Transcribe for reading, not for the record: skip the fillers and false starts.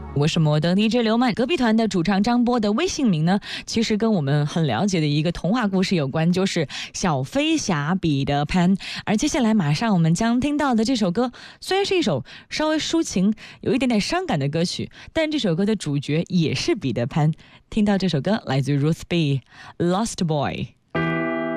我是摩登 DJ 刘曼，隔壁团的主唱张波的微信名呢，其实跟我们很了解的一个童话故事有关，就是小飞侠彼得潘。而接下来马上我们将听到的这首歌，虽然是一首稍微抒情、有一点点伤感的歌曲，但这首歌的主角也是彼得潘。听到这首歌，来自 Ruth B. Lost Boy。